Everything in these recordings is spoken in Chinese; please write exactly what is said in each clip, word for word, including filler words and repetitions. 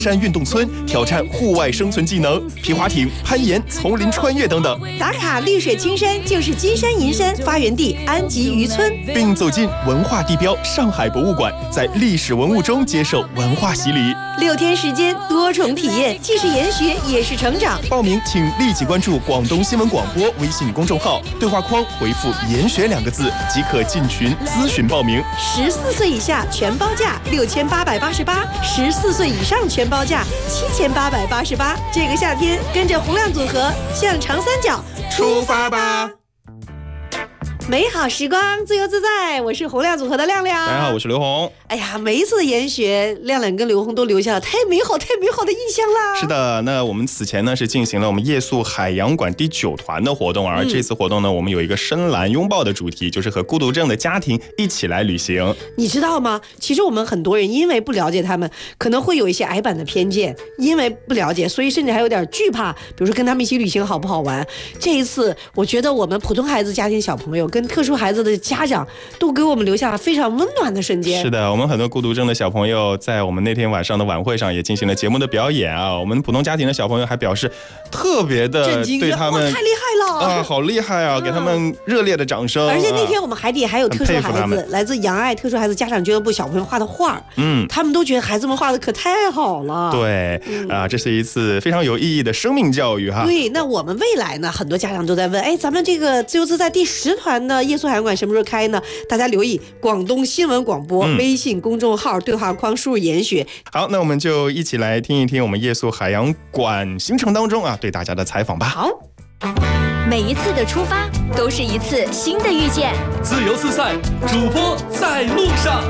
山运动村挑战户外生存技能，皮划艇、攀岩、丛林穿越等等。 打卡绿水青山就是金山银山发源地安吉渔村， 并走进文化地标上海博物馆，在历史文物中接受文化洗礼。 六天时间，多重体验，既是研学也是成长。 报名请立即关注广东新闻广播微信公众号，对话框回复“研学”两个字即可进群咨询报名。 十四岁以下全包价六千八百八十八，十四岁以上全包价七千八百八十八。这个夏天，跟着洪亮组合向长三角出发吧！ 美好时光，自由自在。我是洪亮组合的亮亮。 大家好，我是刘红。 哎呀，每一次的研学，亮亮跟刘红都留下了太美好、太美好的印象啦。 是的，那我们此前呢是进行了我们夜宿海洋馆第九团的活动，而这次活动呢，我们有一个深蓝拥抱的主题，就是和孤独症的家庭一起来旅行。 你知道吗？其实我们很多人因为不了解他们，可能会有一些矮板的偏见，因为不了解，所以甚至还有点惧怕。比如说跟他们一起旅行好不好玩？这一次，我觉得我们普通孩子家庭小朋友跟特殊孩子的家长都给我们留下了非常温暖的瞬间。 是的，我们很多孤独症的小朋友在我们那天晚上的晚会上也进行了节目的表演啊。我们普通家庭的小朋友还表示特别的对他们太厉害了啊，好厉害啊，给他们热烈的掌声。 而且那天我们海底还有特殊孩子，来自洋爱特殊孩子家长俱乐部小朋友画的画，嗯，他们都觉得孩子们画的可太好了。 对，嗯、啊，这是一次非常有意义的生命教育哈。 对，那我们未来呢，很多家长都在问，哎，咱们这个自由自在第十团的夜宿海洋馆什么时候开呢？大家留意广东新闻广播、嗯、微信公众号对话框输入研学。 好，那我们就一起来听一听我们夜宿海洋馆行程当中啊对大家的采访吧。 好， 每一次的出发都是一次新的遇见。 自由自在，主播在路上。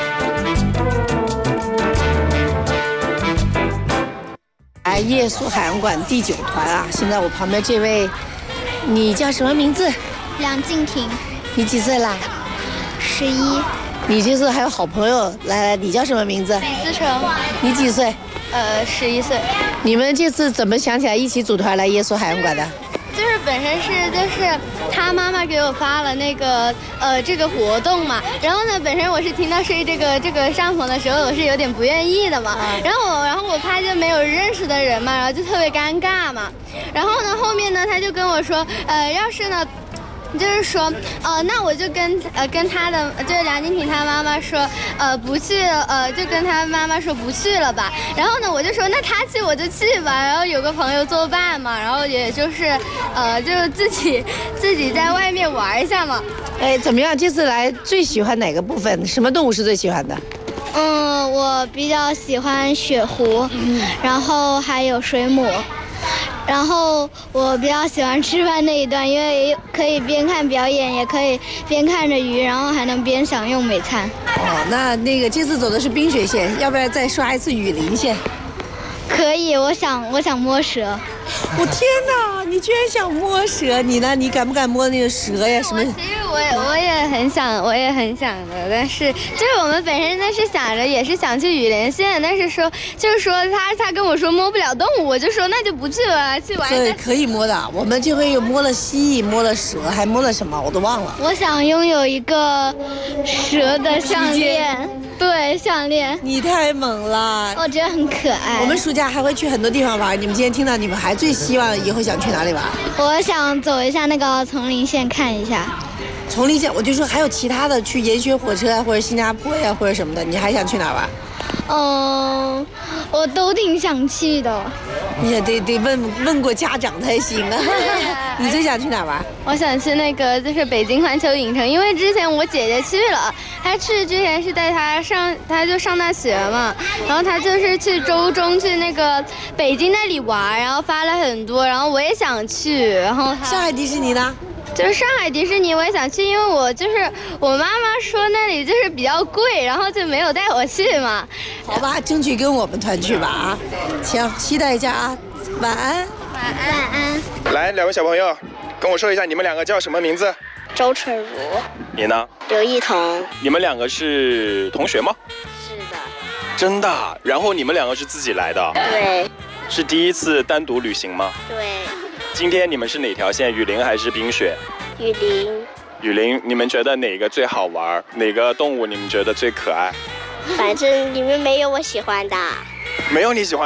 哎，夜宿海洋馆第九团啊！现在我旁边这位，你叫什么名字？ 梁静婷。 你几岁啦？ 十一。 你这次还有好朋友来来，你叫什么名字？ 李思成。 你几岁？ 呃，十一岁。 你们这次怎么想起来一起组团来夜宿海洋馆的？ 就是本身是就是他妈妈给我发了那个呃这个活动嘛，然后呢本身我是听到睡这个这个帐篷的时候我是有点不愿意的嘛，然后我然后我怕就没有认识的人嘛，然后就特别尴尬嘛，然后呢后面呢他就跟我说呃要是呢。就是说，呃，那我就跟呃跟他的就是梁静婷他妈妈说，呃不去，呃就跟他妈妈说不去了吧。然后呢，我就说那他去我就去吧。然后有个朋友作伴嘛，然后也就是，呃就是自己自己在外面玩一下嘛。 哎，怎么样？这次来最喜欢哪个部分？什么动物是最喜欢的？ 嗯，我比较喜欢雪狐，嗯、然后还有水母。然后我比较喜欢吃饭那一段，因为可以边看表演，也可以边看着鱼，然后还能边享用美餐。 哦，那那个这次走的是冰雪线，要不要再刷一次雨林线？ 可以，我想我想摸蛇。 我天哪，你居然想摸蛇？你呢？你敢不敢摸那个蛇呀？什么？ 其实我也我也很想，我也很想的，但是就是我们本身呢是想着也是想去雨林线，但是说就是说他他跟我说摸不了动物，我就说那就不去了，去玩。 对，可以摸的。我们这回又摸了蜥蜴，摸了蛇，还摸了什么？我都忘了。 我想拥有一个蛇的项链。对，项链。 你太猛了， 我觉得很可爱。 我们暑假还会去很多地方玩，你们今天听到，你们还最希望以后想去哪里玩？ 我想走一下那个丛林线看一下。 丛林线，我就说还有其他的，去研学火车啊，或者新加坡呀，或者什么的，你还想去哪玩？ 嗯，我都挺想去的。 你也得得问问过家长才行啊。你最想去哪玩？ 我想去那个就是北京环球影城，因为之前我姐姐去了，她去之前是带她上，她就上大学嘛，然后她就是去周中去那个北京那里玩，然后发了很多，然后我也想去，然后上海迪士尼呢？ 就是上海迪士尼我也想去，因为我就是我妈妈说那里就是比较贵，然后就没有带我去嘛。 好吧，争取跟我们团去吧啊！行，期待一下啊！晚安， 晚安，晚安。 来，两位小朋友，跟我说一下你们两个叫什么名字？ 周春如。 你呢？ 刘一彤。 你们两个是同学吗？ 是的。 真的？然后你们两个是自己来的？ 对。 是第一次单独旅行吗？ 对。 今天你们是哪条线？雨林还是冰雪？ 雨林。 雨林，你们觉得哪个最好玩？哪个动物你们觉得最可爱？ 反正里面没有我喜欢的。 没有你喜欢。